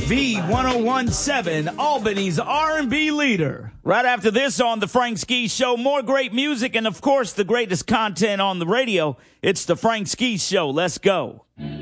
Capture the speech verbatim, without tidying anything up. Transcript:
V ten seventeen, Albany's R and B leader. Right after this on The Frank Ski Show, more great music and, of course, the greatest content on the radio. It's The Frank Ski Show. Let's go.